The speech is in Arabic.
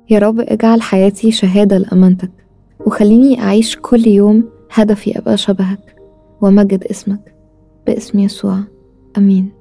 يا رب اجعل حياتي شهادة لأمانتك، وخليني أعيش كل يوم هدفي أبقى شبهك ومجد اسمك، باسم يسوع، أمين.